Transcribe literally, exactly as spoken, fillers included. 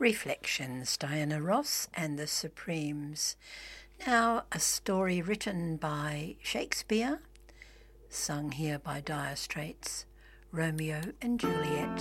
Reflections, Diana Ross and the Supremes. Now, a story written by Shakespeare, sung here by Dire Straits, Romeo and Juliet.